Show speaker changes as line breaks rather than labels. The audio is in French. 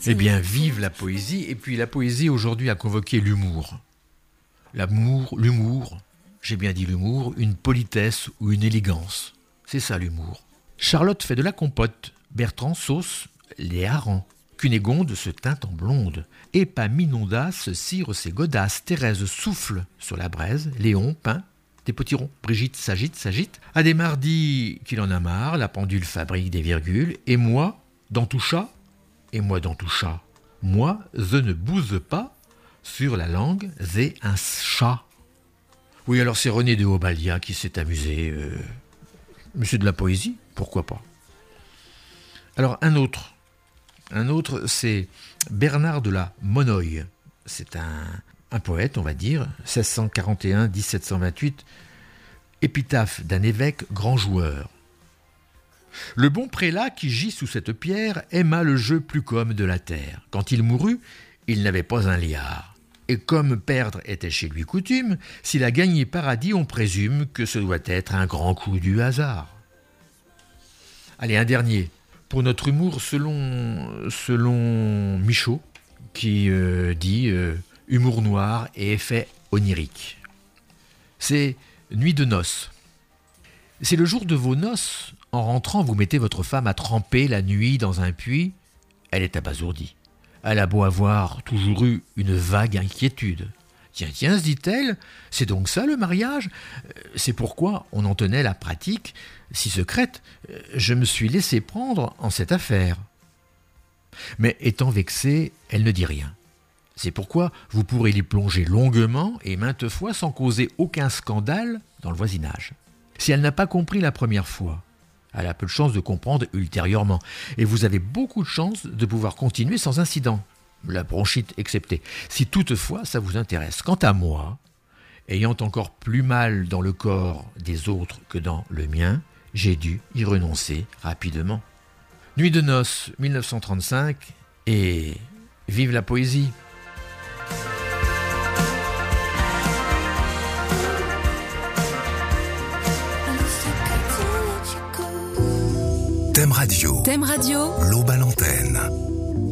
Eh bien, vive la poésie. Et puis la poésie aujourd'hui a convoqué l'humour. L'humour, j'ai bien dit l'humour, une politesse ou une élégance. C'est ça l'humour. Charlotte fait de la compote, Bertrand sauce les harengs. Cunégonde se teinte en blonde. Épaminondas cire ses godasses. Thérèse souffle sur la braise. Léon peint des potirons. Brigitte s'agite. Adhémar dit qu'il en a marre. La pendule fabrique des virgules. Et moi, dans tout chat, moi, je ne bouse pas. Sur la langue, j'ai un chat. Oui, alors c'est René de Aubalia qui s'est amusé. Monsieur de la poésie, pourquoi pas. Alors un autre, c'est Bernard de la Monnoye. C'est un poète, on va dire, 1641-1728, épitaphe d'un évêque grand joueur. Le bon prélat qui gît sous cette pierre aima le jeu plus comme de la terre. Quand il mourut, il n'avait pas un liard. Et comme perdre était chez lui coutume, s'il a gagné paradis, on présume que ce doit être un grand coup du hasard. Allez, un dernier. Pour notre humour, selon Michaud, qui dit humour noir et effet onirique. C'est Nuit de noces. C'est le jour de vos noces. En rentrant, vous mettez votre femme à tremper la nuit dans un puits. Elle est abasourdie. Elle a beau avoir toujours eu une vague inquiétude. Tiens, se dit-elle, c'est donc ça le mariage ? C'est pourquoi on en tenait la pratique si secrète. Je me suis laissé prendre en cette affaire. Mais étant vexée, elle ne dit rien. C'est pourquoi vous pourrez l'y plonger longuement et maintes fois sans causer aucun scandale dans le voisinage. Si elle n'a pas compris la première fois, elle a peu de chance de comprendre ultérieurement. Et vous avez beaucoup de chance de pouvoir continuer sans incident, la bronchite exceptée, si toutefois ça vous intéresse. Quant à moi, ayant encore plus mal dans le corps des autres que dans le mien, j'ai dû y renoncer rapidement. Nuit de noces, 1935, et vive la poésie.
Thème Radio.
Thème Radio.
L'aube à l'antenne.